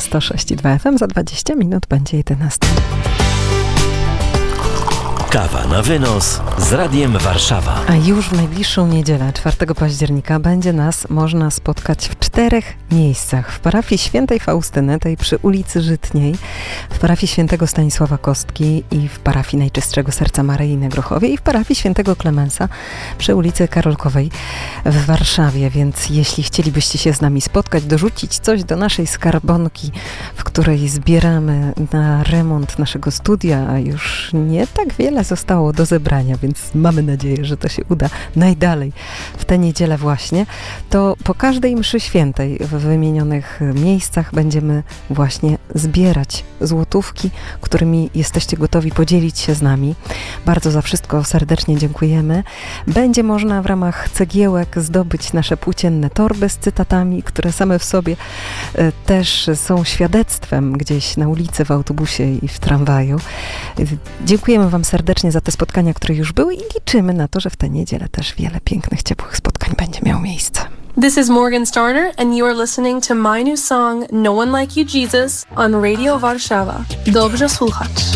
106,2 FM. Za 20 minut będzie 11. Kawa na wynos z Radiem Warszawa. A już w najbliższą niedzielę, 4 października, będzie nas można spotkać w 4 miejscach. W parafii Świętej Faustyny, tej przy ulicy Żytniej, w parafii Świętego Stanisława Kostki i w parafii Najczystszego Serca Maryi na Grochowie i w parafii Świętego Klemensa przy ulicy Karolkowej w Warszawie. Więc jeśli chcielibyście się z nami spotkać, dorzucić coś do naszej skarbonki, w której zbieramy na remont naszego studia, a już nie tak wiele zostało do zebrania, więc mamy nadzieję, że to się uda najdalej w tę niedzielę właśnie, to po każdej mszy świętej w wymienionych miejscach będziemy właśnie zbierać złotówki, którymi jesteście gotowi podzielić się z nami. Bardzo za wszystko serdecznie dziękujemy. Będzie można w ramach cegiełek zdobyć nasze płócienne torby z cytatami, które same w sobie też są świadectwem gdzieś na ulicy, w autobusie i w tramwaju. Dziękujemy Wam serdecznie za te spotkania, które już były i liczymy na to, że w tę niedzielę też wiele pięknych, ciepłych spotkań będzie miało miejsce. This is Morgan Starner and you are listening to my new song No One Like You Jesus on Radio Warszawa. Dobrze słuchać.